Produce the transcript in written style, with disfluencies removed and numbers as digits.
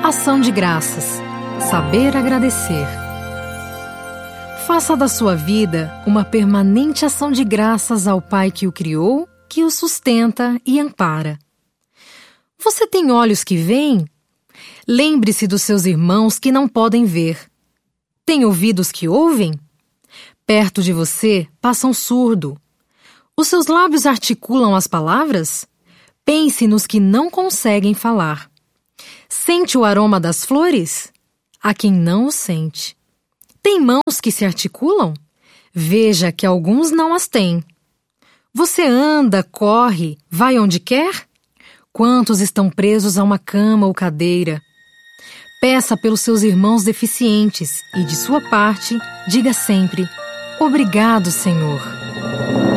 Ação de graças. Saber agradecer. Faça da sua vida uma permanente ação de graças ao Pai que o criou, que o sustenta e ampara. Você tem olhos que veem? Lembre-se dos seus irmãos que não podem ver. Tem ouvidos que ouvem? Perto de você passa um surdo. Os seus lábios articulam as palavras? Pense nos que não conseguem falar. Sente o aroma das flores? Há quem não o sente. Tem mãos que se articulam? Veja que alguns não as têm. Você anda, corre, vai onde quer? Quantos estão presos a uma cama ou cadeira? Peça pelos seus irmãos deficientes e, de sua parte, diga sempre: obrigado, Senhor.